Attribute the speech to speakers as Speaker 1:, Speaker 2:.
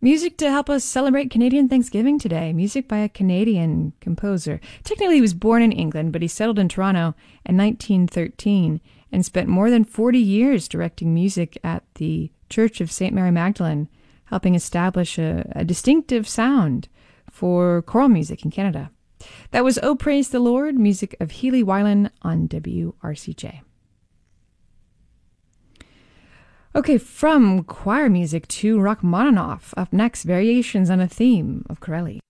Speaker 1: Music to help us celebrate Canadian Thanksgiving today. Music by a Canadian composer. Technically, he was born in England, but he settled in Toronto in 1913 and spent more than 40 years directing music at the Church of St. Mary Magdalene, helping establish a distinctive sound for choral music in Canada. That was Oh Praise the Lord, music of Healy Wyland on WRCJ. Okay, from choir music to Rachmaninoff. Up next, variations on a theme of Corelli.